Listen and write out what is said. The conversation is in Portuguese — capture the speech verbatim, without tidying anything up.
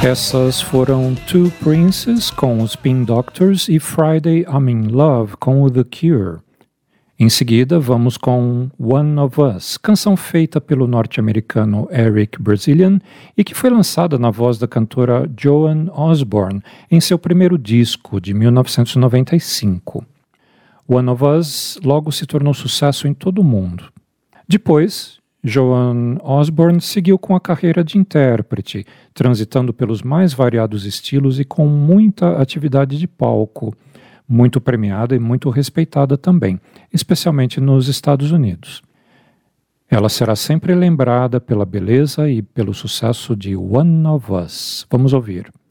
Essas foram Two Princes com os Spin Doctors e Friday I'm in Love com o The Cure. Em seguida, vamos com One of Us, canção feita pelo norte-americano Eric Brazilian e que foi lançada na voz da cantora Joan Osborne em seu primeiro disco, de mil novecentos e noventa e cinco. One of Us logo se tornou sucesso em todo o mundo. Depois, Joan Osborne seguiu com a carreira de intérprete, transitando pelos mais variados estilos e com muita atividade de palco, muito premiada e muito respeitada também, especialmente nos Estados Unidos. Ela será sempre lembrada pela beleza e pelo sucesso de One of Us. Vamos ouvir.